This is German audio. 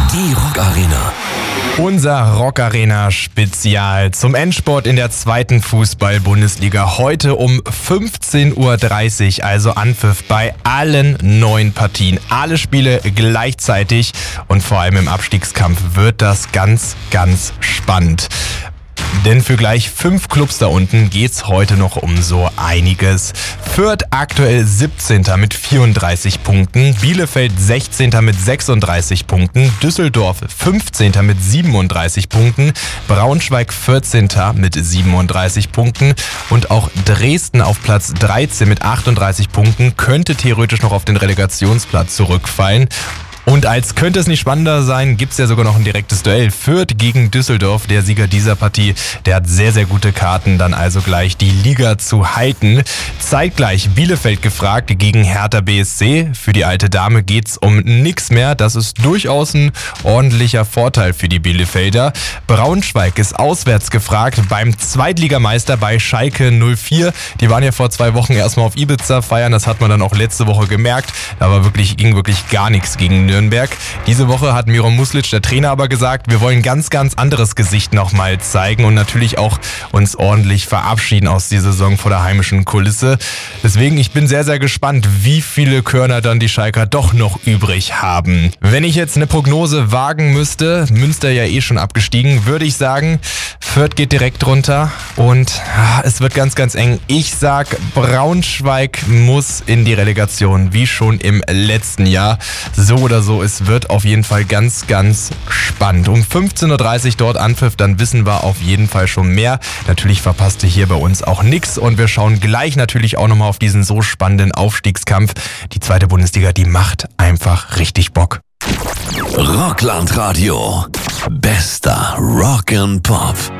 Die Rock Arena. Unser Rock Arena Spezial zum Endspurt in der zweiten Fußball-Bundesliga. Heute um 15:30 Uhr, also Anpfiff bei allen 9 Partien. Alle Spiele gleichzeitig und vor allem im Abstiegskampf wird das ganz, ganz spannend. Denn für gleich 5 Clubs da unten geht's heute noch um so einiges. Fürth aktuell 17. mit 34 Punkten, Bielefeld 16. mit 36 Punkten, Düsseldorf 15. mit 37 Punkten, Braunschweig 14. mit 37 Punkten und auch Dresden auf Platz 13 mit 38 Punkten könnte theoretisch noch auf den Relegationsplatz zurückfallen. Und als könnte es nicht spannender sein, gibt's ja sogar noch ein direktes Duell. Fürth gegen Düsseldorf, der Sieger dieser Partie, der hat sehr, sehr gute Karten, dann also gleich die Liga zu halten. Zeitgleich Bielefeld gefragt gegen Hertha BSC. Für die alte Dame geht's um nichts mehr. Das ist durchaus ein ordentlicher Vorteil für die Bielefelder. Braunschweig ist auswärts gefragt beim Zweitligameister bei Schalke 04. Die waren ja vor 2 Wochen erstmal auf Ibiza feiern. Das hat man dann auch letzte Woche gemerkt. Da ging wirklich gar nichts gegen Nürnberg. Diese Woche hat Miron Muslic, der Trainer, aber gesagt, wir wollen ganz, ganz anderes Gesicht nochmal zeigen und natürlich auch uns ordentlich verabschieden aus dieser Saison vor der heimischen Kulisse. Deswegen, ich bin sehr, sehr gespannt, wie viele Körner dann die Schalker doch noch übrig haben. Wenn ich jetzt eine Prognose wagen müsste, Münster ja schon abgestiegen, würde ich sagen, Fürth geht direkt runter und es wird ganz, ganz eng. Ich sag, Braunschweig muss in die Relegation, wie schon im letzten Jahr. So oder so, es wird auf jeden Fall ganz, ganz spannend. Um 15:30 Uhr dort Anpfiff, dann wissen wir auf jeden Fall schon mehr. Natürlich verpasst ihr hier bei uns auch nichts und wir schauen gleich natürlich auch nochmal auf diesen so spannenden Aufstiegskampf. Die zweite Bundesliga, die macht einfach richtig Bock. Rockland Radio. Bester Rock and Pop.